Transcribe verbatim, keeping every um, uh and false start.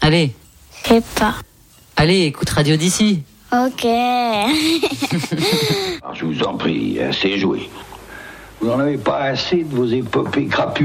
Allez. Je sais pas. Allez, écoute Radio d'ici. Ok. Alors, je vous en prie, assez joué. Vous n'en avez pas assez de vos épopées crapules.